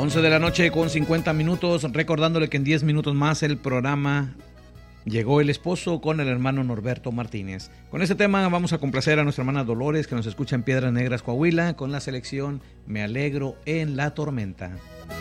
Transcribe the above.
11 de la noche con 50 minutos, recordándole que en 10 minutos más el programa Llegó el esposo con el hermano Norberto Martínez. Con este tema vamos a complacer a nuestra hermana Dolores, que nos escucha en Piedras Negras, Coahuila, con la selección Me Alegro en la Tormenta.